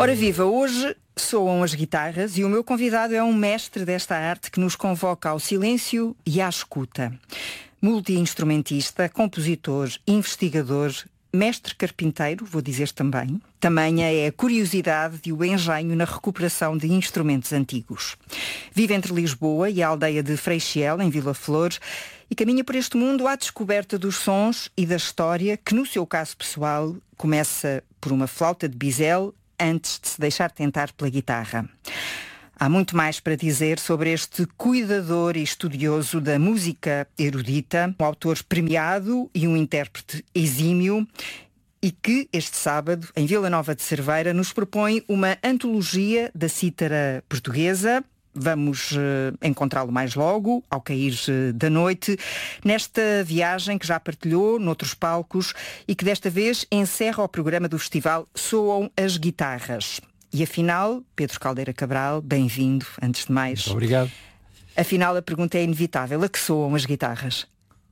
Ora viva, hoje soam as guitarras e o meu convidado é um mestre desta arte que nos convoca ao silêncio e à escuta. Multi-instrumentista, compositor, investigador, mestre carpinteiro, vou dizer também. Tamanha é a curiosidade e o engenho na recuperação de instrumentos antigos. Vive entre Lisboa e a aldeia de Freixiel, em Vila Flores, e caminha por este mundo à descoberta dos sons e da história que, no seu caso pessoal, começa por uma flauta de bisel antes de se deixar tentar pela guitarra. Há muito mais para dizer sobre este cuidador e estudioso da música erudita, um autor premiado e um intérprete exímio, e que este sábado, em Vila Nova de Cerveira, nos propõe uma antologia da cítara portuguesa. Vamos encontrá-lo mais logo, ao cair da noite, nesta viagem que já partilhou noutros palcos e que desta vez encerra o programa do festival Soam as Guitarras. E afinal, Pedro Caldeira Cabral, bem-vindo, antes de mais. Muito obrigado. Afinal, a pergunta é inevitável. A que soam as guitarras?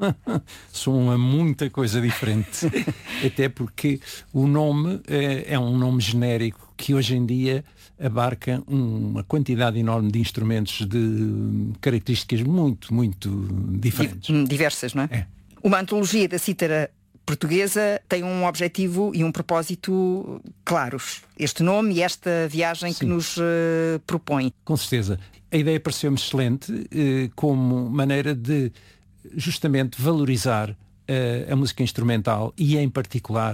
Soam a muita coisa diferente. Até porque o nome é um nome genérico que hoje em dia abarca uma quantidade enorme de instrumentos de características muito, muito diferentes. Diversas, não é? É. Uma antologia da cítara portuguesa tem um objetivo e um propósito claros. Este nome e esta viagem que nos propõe. Com certeza. A ideia pareceu-me excelente como maneira de justamente valorizar a música instrumental e, em particular,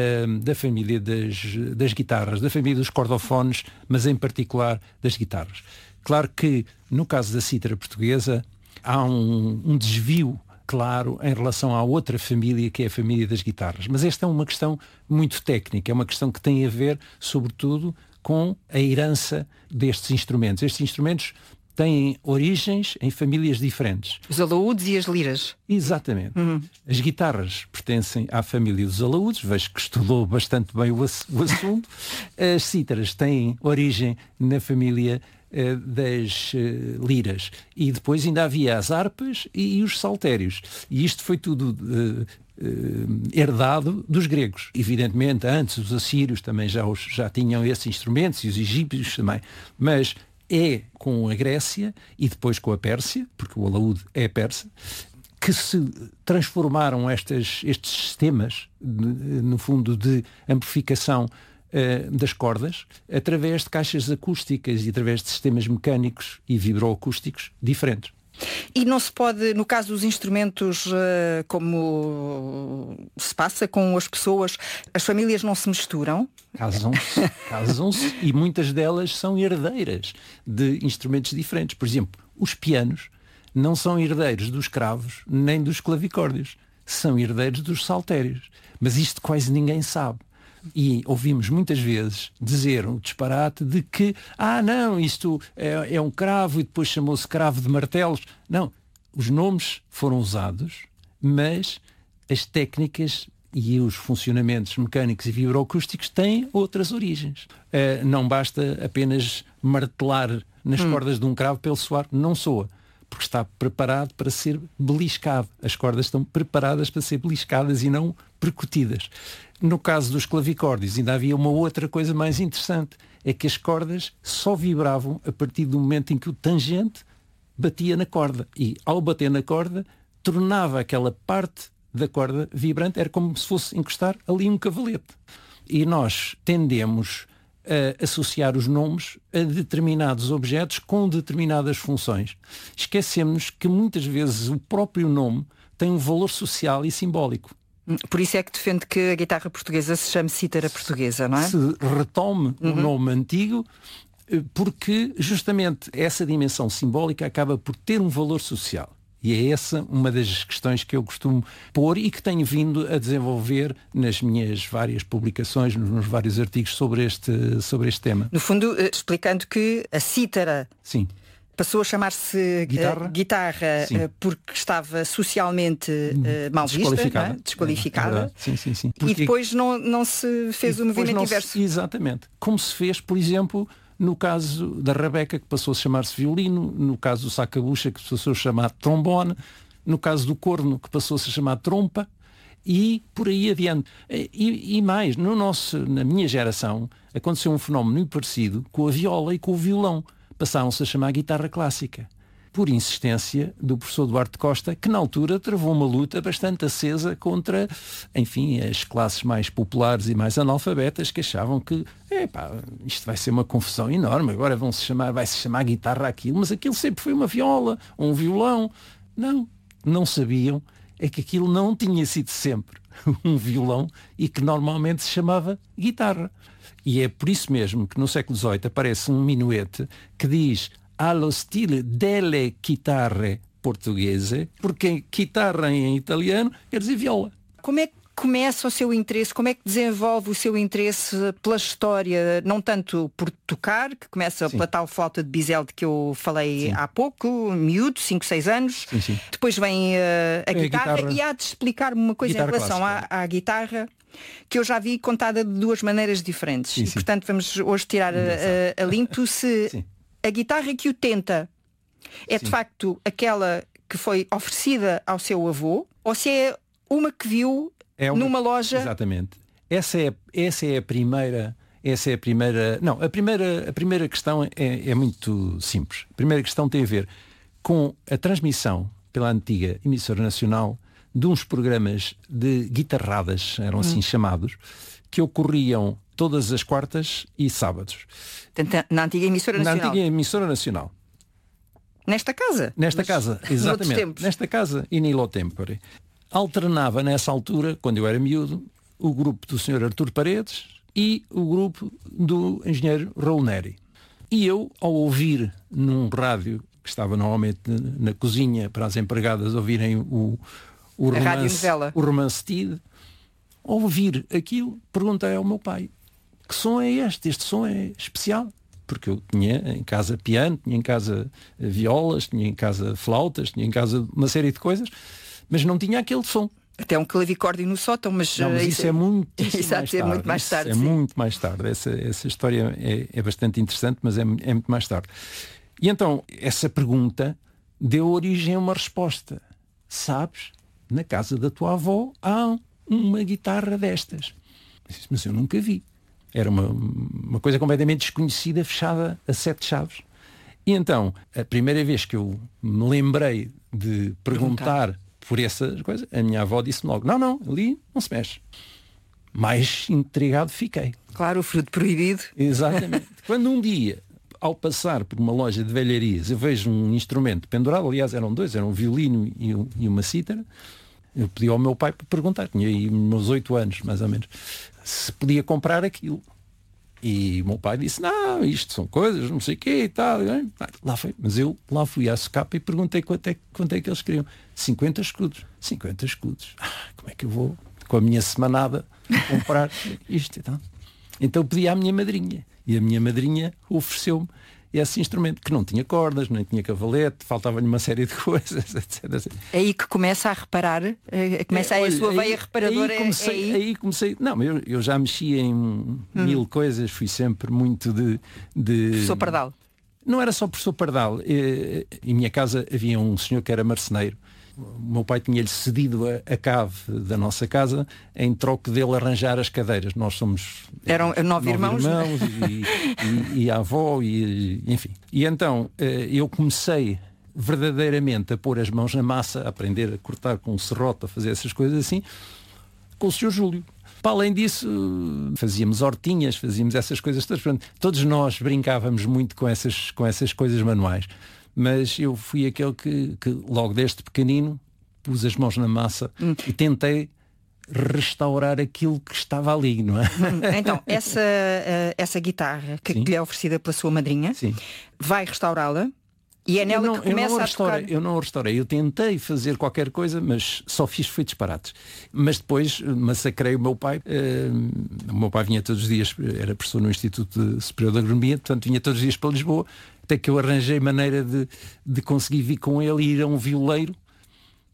da família das guitarras, da família dos cordofones, mas em particular das guitarras. Claro que, no caso da cítara portuguesa, há um desvio claro em relação à outra família, que é a família das guitarras. Mas esta é uma questão muito técnica, é uma questão que tem a ver, sobretudo, com a herança destes instrumentos. Estes instrumentos têm origens em famílias diferentes. Os alaúdes e as liras. Exatamente. As guitarras pertencem à família dos alaúdes, vejo que estudou bastante bem o assunto. As cítaras têm origem na família das liras. E depois ainda havia as harpas e os saltérios. E isto foi tudo herdado dos gregos. Evidentemente, antes os assírios também já tinham esses instrumentos e os egípcios também. Mas é com a Grécia e depois com a Pérsia, porque o alaúde é persa, que se transformaram estes sistemas, no fundo, de amplificação das cordas, através de caixas acústicas e através de sistemas mecânicos e vibroacústicos diferentes. E não se pode, no caso dos instrumentos, como se passa com as pessoas, as famílias não se misturam? Casam-se e muitas delas são herdeiras de instrumentos diferentes. Por exemplo, os pianos não são herdeiros dos cravos nem dos clavicórdios, são herdeiros dos saltérios. Mas isto quase ninguém sabe. E ouvimos muitas vezes dizer um disparate de que não, isto é um cravo e depois chamou-se cravo de martelos. Não, os nomes foram usados, mas as técnicas e os funcionamentos mecânicos e vibroacústicos têm outras origens. Não basta apenas martelar nas cordas de um cravo para ele soar, não soa, porque está preparado para ser beliscado. As cordas estão preparadas para ser beliscadas e não percutidas. No caso dos clavicórdios ainda havia uma outra coisa mais interessante, é que as cordas só vibravam a partir do momento em que o tangente batia na corda, e ao bater na corda tornava aquela parte da corda vibrante, era como se fosse encostar ali um cavalete. E nós tendemos a associar os nomes a determinados objetos com determinadas funções. Esquecemos que muitas vezes o próprio nome tem um valor social e simbólico. Por isso é que defende que a guitarra portuguesa se chame cítara portuguesa, não é? Se retome o nome antigo, porque justamente essa dimensão simbólica acaba por ter um valor social. E é essa uma das questões que eu costumo pôr e que tenho vindo a desenvolver nas minhas várias publicações, nos meus vários artigos sobre este tema. No fundo, explicando que a cítara... Sim. Passou a chamar-se guitarra porque estava socialmente mal vista, desqualificada. Sim. Porque... E depois não se fez o movimento inverso. Exatamente. Como se fez, por exemplo, no caso da Rebeca, que passou a chamar-se violino, no caso do sacabucha, que passou a chamar trombone, no caso do corno, que passou-se a chamar trompa, e por aí adiante. E mais, na minha geração, aconteceu um fenómeno muito parecido com a viola e com o violão. Passaram-se a chamar guitarra clássica, por insistência do professor Duarte Costa, que na altura travou uma luta bastante acesa contra, enfim, as classes mais populares e mais analfabetas, que achavam que isto vai ser uma confusão enorme, agora vai-se chamar guitarra aquilo, mas aquilo sempre foi uma viola, um violão. Não sabiam é que aquilo não tinha sido sempre um violão e que normalmente se chamava guitarra. E é por isso mesmo que no século XVIII aparece um minuete que diz allo stile delle chitarre portuguese, porque guitarra em italiano quer dizer viola. Como é que começa o seu interesse, como é que desenvolve o seu interesse pela história, não tanto por tocar, que começa pela tal flauta de bisel de que eu falei há pouco, miúdo, 5, 6 anos, depois vem a guitarra, e há de explicar-me uma coisa em relação à guitarra, que eu já vi contada de duas maneiras diferentes. E, portanto, vamos hoje tirar a limpo se a guitarra que o tenta é de facto aquela que foi oferecida ao seu avô, ou se é uma que viu numa loja. Exatamente. Essa é a primeira. Não, a primeira questão é muito simples. A primeira questão tem a ver com a transmissão pela antiga emissora nacional de uns programas de guitarradas, eram assim chamados, que ocorriam todas as quartas e sábados. Na antiga emissora nacional. Na antiga emissora nacional. Nesta casa? Nesta casa, exatamente. Nesta casa, in illo tempore. Alternava nessa altura, quando eu era miúdo, o grupo do Sr. Artur Paredes e o grupo do engenheiro Raul Neri. E eu, ao ouvir num rádio, que estava normalmente na cozinha para as empregadas ouvirem o romance Tid, ao ouvir aquilo, perguntei ao meu pai: que som é este? Este som é especial. Porque eu tinha em casa piano, tinha em casa violas, tinha em casa flautas, tinha em casa uma série de coisas, mas não tinha aquele som. Até um clavicórdio no sótão, mas isso é muito mais tarde. É muito mais tarde. Essa história é bastante interessante, mas é muito mais tarde. E então, essa pergunta deu origem a uma resposta. Sabes, na casa da tua avó há uma guitarra destas. Mas eu nunca vi. Era uma coisa completamente desconhecida, fechada a 7 chaves. E então, a primeira vez que eu me lembrei de perguntar por essas coisas, a minha avó disse-me logo: não, ali não se mexe. Mais intrigado fiquei. Claro, o fruto proibido. Exatamente. Quando um dia, ao passar por uma loja de velharias, eu vejo um instrumento pendurado, aliás eram dois, era um violino e uma cítara, eu pedi ao meu pai para perguntar, tinha aí meus 8 anos, mais ou menos, se podia comprar aquilo. E o meu pai disse: não, isto são coisas, não sei o quê e tal. Lá foi. Mas eu lá fui à socapa e perguntei quanto é que eles queriam. 50 escudos. 50 escudos. Como é que eu vou, com a minha semanada, comprar isto e tal? Então pedi à minha madrinha. E a minha madrinha ofereceu-me esse instrumento, que não tinha cordas, nem tinha cavalete, faltava-lhe uma série de coisas, etc. É aí que começa a reparar, a sua veia reparadora. Aí comecei. Não, eu já mexia em mil coisas, fui sempre muito de Professor Pardal. Não era só professor Pardal. Em minha casa havia um senhor que era marceneiro. O meu pai tinha-lhe cedido a cave da nossa casa em troco dele arranjar as cadeiras. Nós somos eram 9 irmãos e a avó, e enfim. E então eu comecei verdadeiramente a pôr as mãos na massa, a aprender a cortar com um serrote, a fazer essas coisas assim, com o Sr. Júlio. Para além disso, fazíamos hortinhas, fazíamos essas coisas todas. Todos nós brincávamos muito com essas coisas manuais. Mas eu fui aquele que logo desde pequenino pus as mãos na massa e tentei restaurar aquilo que estava ali, não é? Então, essa guitarra que lhe é oferecida pela sua madrinha, vai restaurá-la e é nela que começa a tocar. Eu não a restaurei, eu tentei fazer qualquer coisa, mas só foi disparates. Mas depois massacrei o meu pai. O meu pai vinha todos os dias, era professor no Instituto Superior de Agronomia, portanto vinha todos os dias para Lisboa, até que eu arranjei maneira de conseguir vir com ele e ir a um violeiro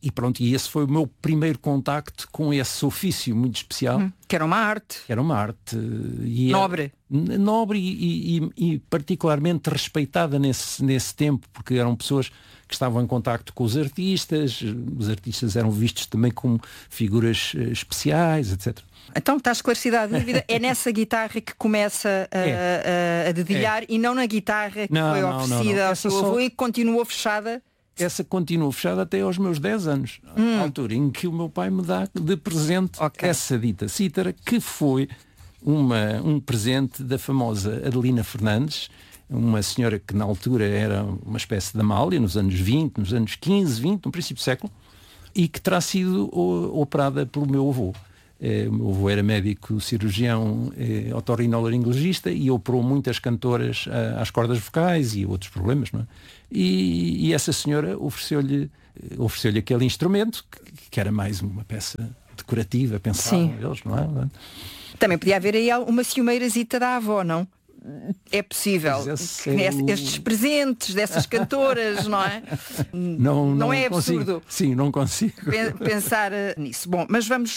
E pronto, e esse foi o meu primeiro contacto com esse ofício muito especial. Que era uma arte. Que era uma arte. Nobre. Nobre e particularmente respeitada nesse tempo, porque eram pessoas que estavam em contacto com os artistas eram vistos também como figuras especiais, etc. Então está esclarecida a dúvida, é nessa guitarra que começa a dedilhar e não na guitarra que foi oferecida ao seu avô e que continuou fechada? Essa continuou fechada até aos meus 10 anos, à altura em que o meu pai me dá de presente essa dita cítara, que foi um presente da famosa Adelina Fernandes, uma senhora que na altura era uma espécie de Amália, nos anos 20, nos anos 15, 20, no princípio do século, e que terá sido operada pelo meu avô. O meu avô era médico cirurgião otorrinolaringologista e operou muitas cantoras às cordas vocais e outros problemas, não é? E essa senhora ofereceu-lhe aquele instrumento que era mais uma peça decorativa, pensavam eles, não é? Também podia haver aí uma ciumeirazita da avó, não? É possível. Estes presentes dessas cantoras, não é? Não é absurdo. Consigo. Sim, não consigo. Pensar nisso. Bom, mas vamos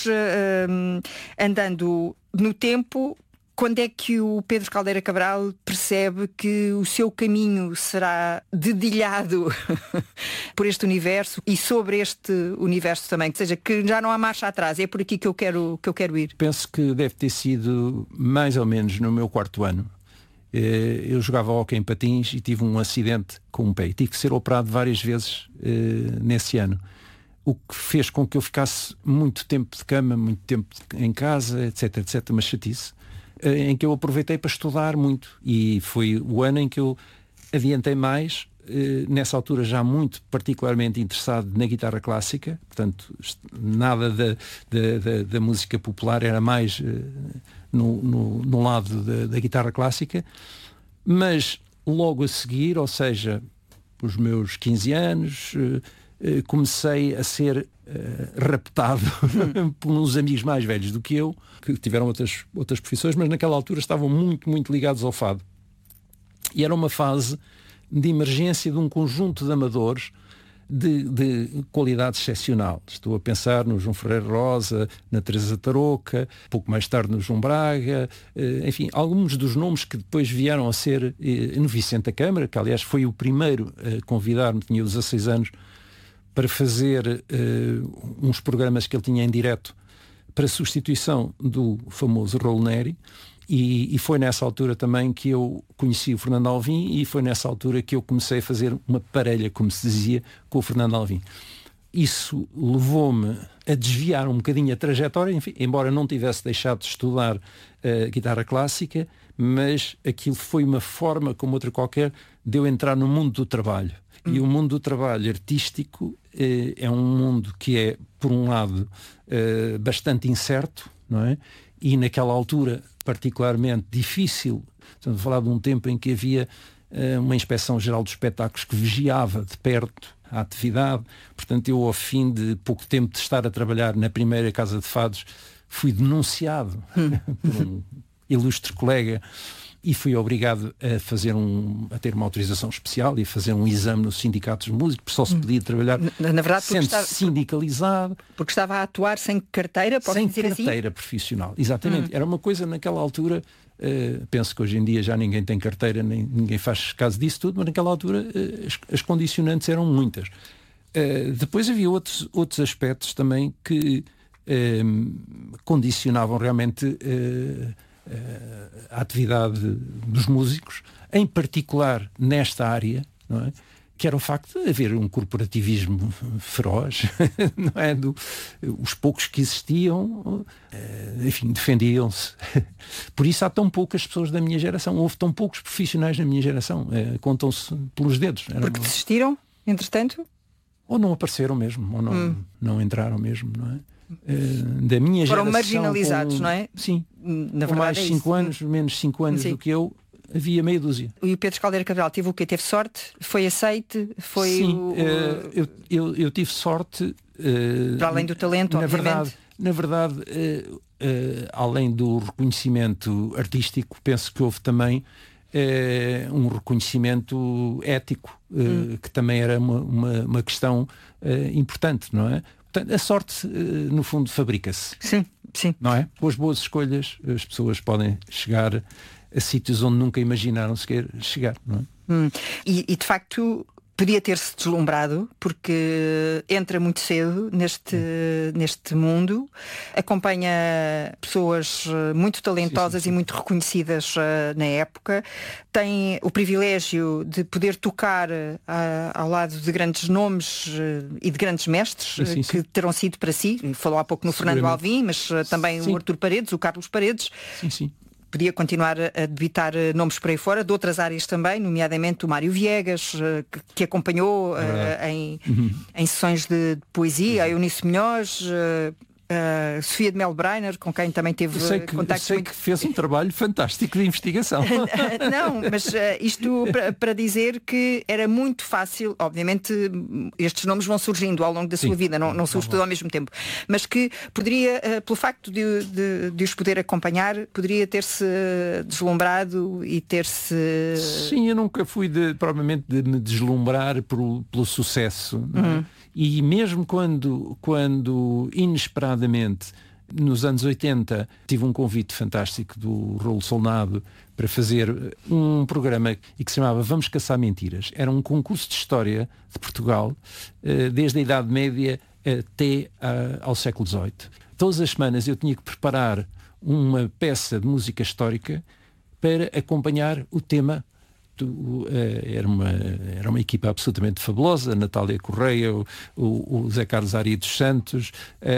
andando no tempo. Quando é que o Pedro Caldeira Cabral percebe que o seu caminho será dedilhado por este universo e sobre este universo também? Que seja, que já não há marcha atrás. É por aqui que eu quero ir. Penso que deve ter sido mais ou menos no meu 4º ano. Eu jogava hóquei em patins e tive um acidente com um pé. Tive que ser operado várias vezes nesse ano. O que fez com que eu ficasse muito tempo de cama, muito tempo em casa, etc, uma chatice, em que eu aproveitei para estudar muito. E foi o ano em que eu adiantei mais, nessa altura já muito particularmente interessado na guitarra clássica, portanto nada da música popular, era mais no lado da guitarra clássica, mas logo a seguir, ou seja, os meus 15 anos, comecei a ser raptado por uns amigos mais velhos do que eu, que tiveram outras profissões, mas naquela altura estavam muito, muito ligados ao fado. E era uma fase de emergência de um conjunto de amadores de qualidade excepcional. Estou a pensar no João Ferreira Rosa, na Teresa Tarouca, pouco mais tarde no João Braga, enfim, alguns dos nomes que depois vieram a ser no Vicente da Câmara, que aliás foi o primeiro a convidar-me, tinha 16 anos, para fazer uns programas que ele tinha em direto para substituição do famoso Raul Neri. E foi nessa altura também que eu conheci o Fernando Alvim e foi nessa altura que eu comecei a fazer uma parelha, como se dizia, com o Fernando Alvim. Isso levou-me a desviar um bocadinho a trajetória, enfim, embora não tivesse deixado de estudar guitarra clássica, mas aquilo foi uma forma, como outra qualquer, de eu entrar no mundo do trabalho. E o mundo do trabalho artístico é um mundo que é, por um lado, bastante incerto, não é? E naquela altura particularmente difícil. Estamos a falar de um tempo em que havia uma Inspeção-Geral dos Espetáculos que vigiava de perto a atividade. Portanto, eu, ao fim de pouco tempo de estar a trabalhar na primeira Casa de Fados, fui denunciado por um ilustre colega e fui obrigado a ter uma autorização especial e a fazer um exame no sindicato dos músicos, só se podia trabalhar na verdade, sendo sindicalizado. Porque estava a atuar sem carteira, sem carteira profissional, exatamente. Era uma coisa naquela altura, penso que hoje em dia já ninguém tem carteira, nem ninguém faz caso disso tudo, mas naquela altura as condicionantes eram muitas. Depois havia outros aspectos também que condicionavam realmente a atividade dos músicos, em particular nesta área, não é? Que era o facto de haver um corporativismo feroz, não é? Os poucos que existiam, enfim, defendiam-se. Por isso há tão poucas pessoas da minha geração, houve tão poucos profissionais na minha geração, contam-se pelos dedos. Porque desistiram, entretanto? Ou não apareceram mesmo, ou não entraram mesmo, não é? Da minha Foram geração, marginalizados, não é? Sim, na com mais verdade 5 anos, menos 5 anos do que eu, havia meia dúzia. E o Pedro Caldeira Cabral teve o quê? Teve sorte? Foi aceite? Foi Sim, eu tive sorte. Para além do talento, obviamente. Na verdade, além do reconhecimento artístico, penso que houve também um reconhecimento ético, que também era uma questão importante, não é? Portanto, a sorte, no fundo, fabrica-se. Sim, sim. Não é? Com as boas escolhas, as pessoas podem chegar a sítios onde nunca imaginaram sequer chegar, não é? E de facto podia ter-se deslumbrado, porque entra muito cedo neste mundo, acompanha pessoas muito talentosas sim. E muito reconhecidas na época, tem o privilégio de poder tocar ao lado de grandes nomes e de grandes mestres que terão sido para si, falou há pouco no Fernando Alvim, mas também o Artur Paredes, o Carlos Paredes. Sim. Podia continuar a debitar nomes por aí fora, de outras áreas também, nomeadamente o Mário Viegas, que acompanhou em sessões de poesia, a Eunice Munhoz, Sofia de Melo Breiner, com quem também teve contactos. Sei que fez um trabalho fantástico de investigação. Não, mas isto para dizer que era muito fácil, obviamente estes nomes vão surgindo ao longo da sua vida, não surge tudo ao mesmo tempo, mas que poderia, pelo facto de os poder acompanhar, poderia ter-se deslumbrado e ter-se... Sim, eu nunca fui provavelmente de me deslumbrar pelo sucesso, não é? E mesmo quando inesperadamente, nos anos 80, tive um convite fantástico do Raul Solnado para fazer um programa que se chamava Vamos Caçar Mentiras. Era um concurso de história de Portugal, desde a Idade Média até ao século XVIII. Todas as semanas eu tinha que preparar uma peça de música histórica para acompanhar o tema. Era uma equipa absolutamente fabulosa, a Natália Correia, o Zé Carlos Ari dos Santos,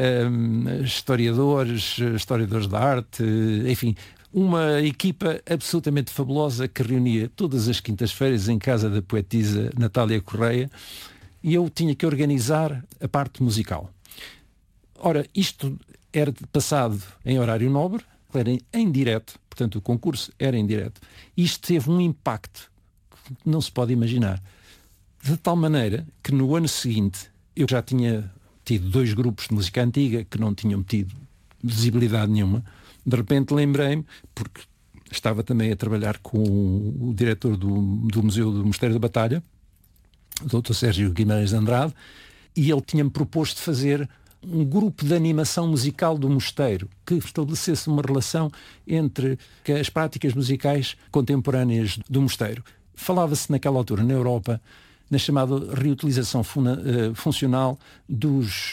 historiadores da arte, enfim, uma equipa absolutamente fabulosa que reunia todas as quintas-feiras em casa da poetisa Natália Correia, e eu tinha que organizar a parte musical. Ora, isto era passado em horário nobre, era em direto, portanto o concurso era em direto. Isto teve um impacto que não se pode imaginar. De tal maneira que no ano seguinte eu já tinha tido 2 grupos de música antiga que não tinham tido visibilidade nenhuma. De repente lembrei-me, porque estava também a trabalhar com o diretor do Museu do Mosteiro da Batalha, o Dr. Sérgio Guimarães Andrade, e ele tinha-me proposto fazer um grupo de animação musical do mosteiro que estabelecesse uma relação entre as práticas musicais contemporâneas do mosteiro. Falava-se naquela altura na Europa na chamada reutilização funcional dos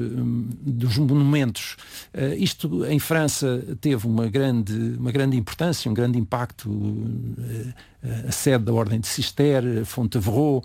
monumentos. Isto em França teve uma grande importância, um grande impacto. A sede da Ordem de Cister, Fontevraud,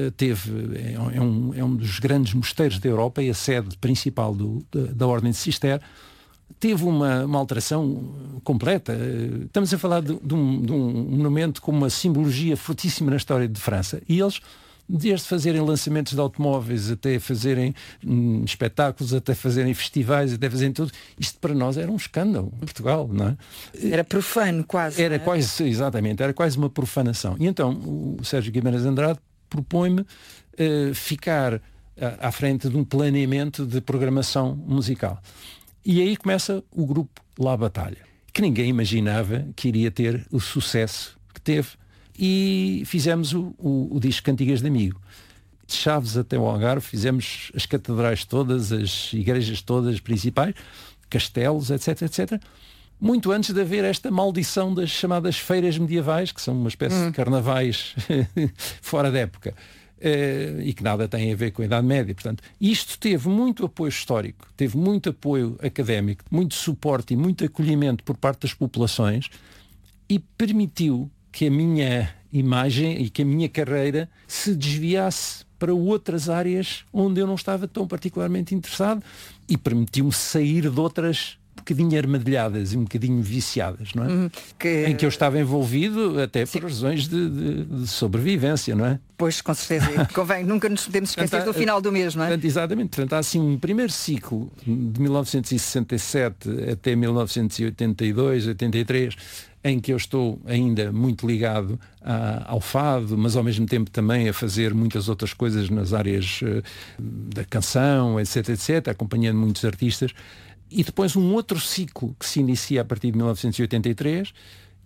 é um dos grandes mosteiros da Europa e a sede principal da Ordem de Cister. Teve uma alteração completa. Estamos a falar de um monumento com uma simbologia fortíssima na história de França. E eles, desde fazerem lançamentos de automóveis, até fazerem espetáculos, até fazerem festivais, até fazerem tudo, isto para nós era um escândalo em Portugal, não é? Era profano quase. Era quase, exatamente, era quase uma profanação. E então o Sérgio Guimarães Andrade propõe-me ficar à frente de um planeamento de programação musical. E aí começa o grupo La Batalha, que ninguém imaginava que iria ter o sucesso que teve. E fizemos o disco Cantigas de Amigo. De Chaves até o Algarve, fizemos as catedrais todas, as igrejas todas principais, castelos, etc, etc. Muito antes de haver esta maldição das chamadas feiras medievais, que são uma espécie de carnavais fora da época. E que nada tem a ver com a Idade Média. Portanto, isto teve muito apoio histórico, teve muito apoio académico, muito suporte e muito acolhimento por parte das populações e permitiu que a minha imagem e que a minha carreira se desviasse para outras áreas onde eu não estava tão particularmente interessado e permitiu-me sair de outras um bocadinho armadilhadas e um bocadinho viciadas, não é? Em que eu estava envolvido até por razões de sobrevivência, não é? Pois, com certeza. Convém, nunca nos podemos esquecer do final do mês, não é? Exatamente. Portanto, há assim um primeiro ciclo de 1967 até 1982, 83, em que eu estou ainda muito ligado ao fado, mas ao mesmo tempo também a fazer muitas outras coisas nas áreas da canção, etc, etc, acompanhando muitos artistas. E depois um outro ciclo que se inicia a partir de 1983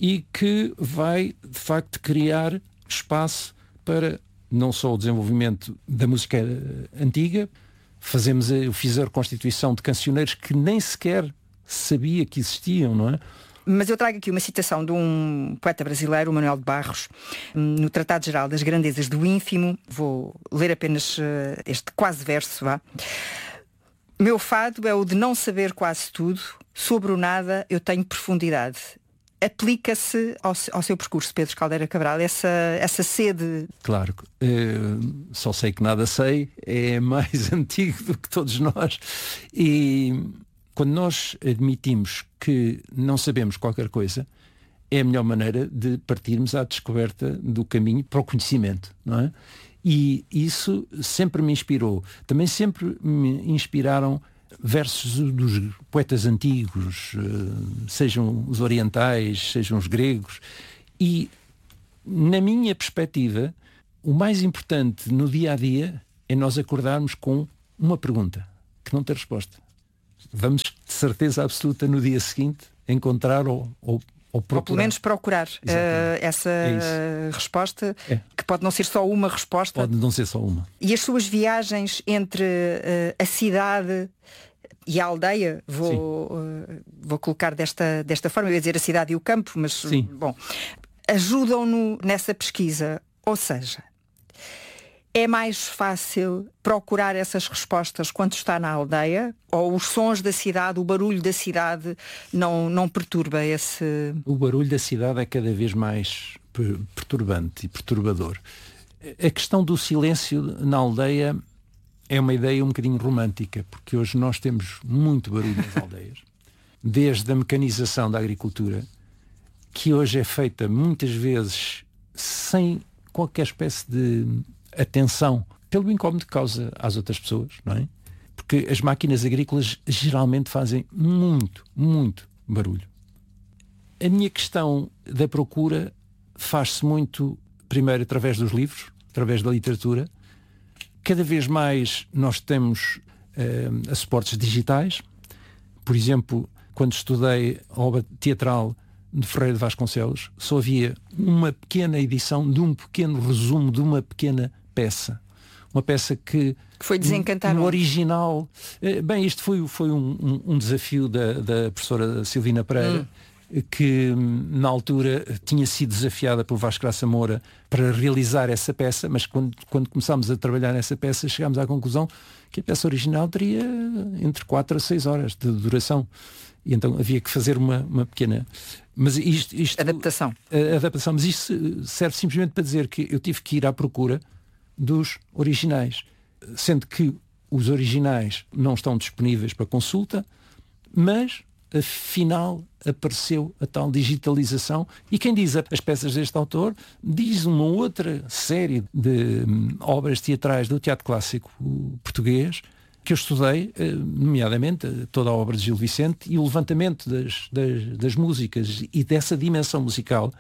e que vai, de facto, criar espaço para não só o desenvolvimento da música antiga, fiz a reconstituição de cancioneiros que nem sequer sabia que existiam, não é? Mas eu trago aqui uma citação de um poeta brasileiro, o Manuel de Barros, no Tratado Geral das Grandezas do Ínfimo. Vou ler apenas este quase verso, vá. Meu fado é o de não saber quase tudo, sobre o nada eu tenho profundidade. Aplica-se ao seu percurso, Pedro Caldeira Cabral, essa sede? Claro, só sei que nada sei, é mais antigo do que todos nós. E quando nós admitimos que não sabemos qualquer coisa, é a melhor maneira de partirmos à descoberta do caminho para o conhecimento, não é? E isso sempre me inspirou. Também sempre me inspiraram versos dos poetas antigos, sejam os orientais, sejam os gregos. E, na minha perspectiva, o mais importante no dia-a-dia é nós acordarmos com uma pergunta que não tem resposta. Vamos, de certeza absoluta, no dia seguinte, encontrar ou pelo menos procurar essa resposta, que pode não ser só uma resposta. Pode não ser só uma. E as suas viagens entre a cidade e a aldeia, vou colocar desta forma, eu ia dizer a cidade e o campo, mas sim, bom, ajudam-no nessa pesquisa. Ou seja, é mais fácil procurar essas respostas quando está na aldeia, ou os sons da cidade, o barulho da cidade não perturba esse... O barulho da cidade é cada vez mais perturbante e perturbador. A questão do silêncio na aldeia é uma ideia um bocadinho romântica, porque hoje nós temos muito barulho nas aldeias. Desde a mecanização da agricultura, que hoje é feita muitas vezes sem qualquer espécie de atenção pelo incómodo que causa às outras pessoas, não é? Porque as máquinas agrícolas geralmente fazem muito, muito barulho. A minha questão da procura faz-se muito, primeiro, através dos livros, através da literatura. Cada vez mais nós temos a suportes digitais. Por exemplo, quando estudei a obra teatral de Ferreira de Vasconcelos, só havia uma pequena edição de um pequeno resumo de uma pequena peça. Uma peça que foi desencantar no original. Bem, isto foi um desafio da professora Silvina Pereira, que na altura tinha sido desafiada por Vasco Graça Moura para realizar essa peça, mas quando começámos a trabalhar nessa peça chegámos à conclusão que a peça original teria entre 4 a 6 horas de duração. E então havia que fazer uma pequena... Mas isto adaptação. Adaptação. Mas isto serve simplesmente para dizer que eu tive que ir à procura dos originais. Sendo que os originais não estão disponíveis para consulta, mas afinal apareceu a tal digitalização. E quem diz as peças deste autor diz uma outra série de obras teatrais do teatro clássico português que eu estudei, nomeadamente toda a obra de Gil Vicente, e o levantamento das músicas e dessa dimensão musical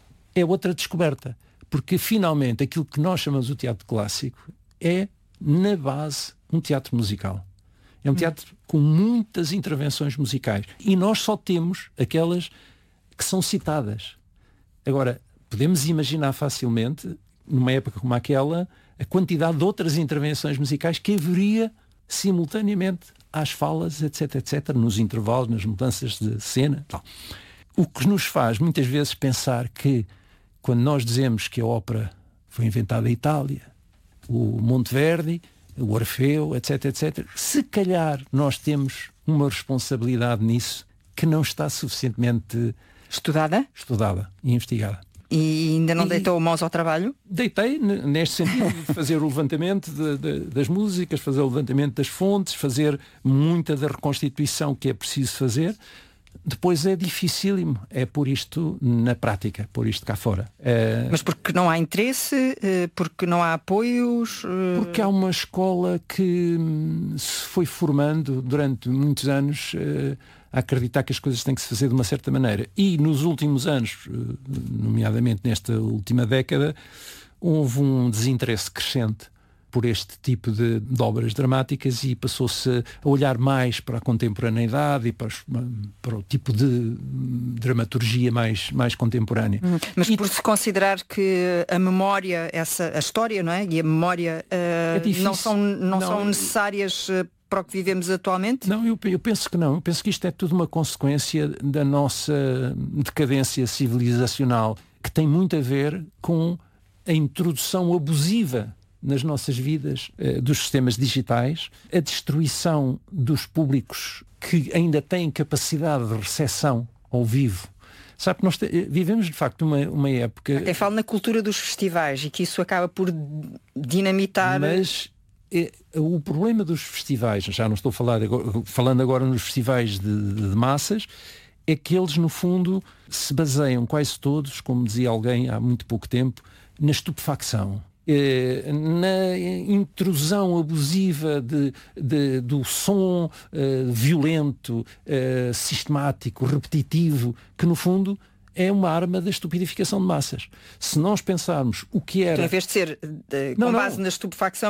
é outra descoberta, porque finalmente aquilo que nós chamamos de teatro clássico é, na base, um teatro musical. É um teatro com muitas intervenções musicais, e nós só temos aquelas que são citadas. Agora, podemos imaginar facilmente, numa época como aquela, a quantidade de outras intervenções musicais que haveria simultaneamente às falas, etc, etc, nos intervalos, nas mudanças de cena, tal. O que nos faz muitas vezes pensar que quando nós dizemos que a ópera foi inventada em Itália, o Monteverdi, o Orfeu, etc, etc, se calhar nós temos uma responsabilidade nisso que não está suficientemente estudada e investigada. E ainda não deitou mãos ao trabalho? Deitei, neste sentido, de fazer o levantamento das músicas, fazer o levantamento das fontes, fazer muita da reconstituição que é preciso fazer. Depois é dificílimo, é pôr isto na prática, pôr isto cá fora. Mas porque não há interesse, porque não há apoios? Porque há uma escola que se foi formando durante muitos anos a acreditar que as coisas têm que se fazer de uma certa maneira. E nos últimos anos, nomeadamente nesta última década, houve um desinteresse crescente por este tipo de obras dramáticas e passou-se a olhar mais para a contemporaneidade e para o tipo de dramaturgia mais contemporânea. Mas por se considerar que a memória, a história, não é? E a memória não são necessárias para o que vivemos atualmente? Não, eu penso que não. Eu penso que isto é tudo uma consequência da nossa decadência civilizacional, que tem muito a ver com a introdução abusiva nas nossas vidas dos sistemas digitais, a destruição dos públicos que ainda têm capacidade de recepção ao vivo. Sabe que nós vivemos de facto uma época... Até falo na cultura dos festivais e que isso acaba por dinamitar... Mas o problema dos festivais, já não estou falando agora nos festivais de massas, é que eles no fundo se baseiam quase todos, como dizia alguém há muito pouco tempo, na estupefacção, na intrusão abusiva do som violento, sistemático, repetitivo, que no fundo é uma arma da estupidificação de massas. Se nós pensarmos o que era... Então, em vez de ser com base na estupefacção,